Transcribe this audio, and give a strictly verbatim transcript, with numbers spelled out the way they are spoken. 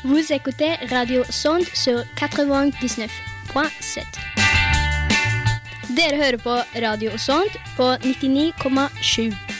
Vous écoutez Radio Sonde sur quatre-vingt-dix-neuf point sept. Dere hører på Radio Sonde på nittini komma sju.